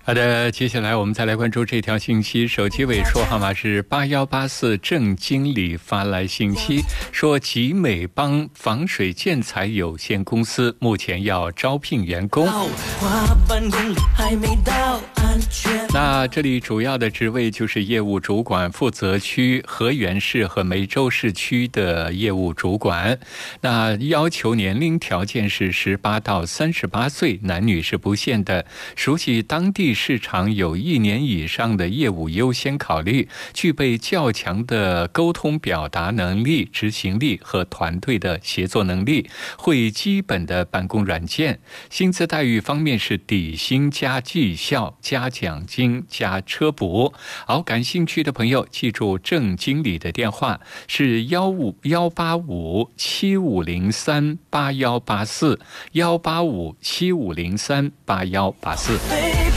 好的，接下来我们再来关注这条信息。手机尾数号码是8184，郑经理发来信息说，集美邦防水建材有限公司目前要招聘员工。那这里主要的职位就是业务主管，负责区河源市和梅州市区的业务主管。那要求年龄条件是18到38岁，男女是不限的，熟悉当地市场有1年以上的业务优先考虑，具备较强的沟通表达能力、执行力和团队的协作能力，会基本的办公软件。薪资待遇方面是底薪加绩效加奖金加车补。好，感兴趣的朋友记住郑经理的电话是18575038184，18575038184。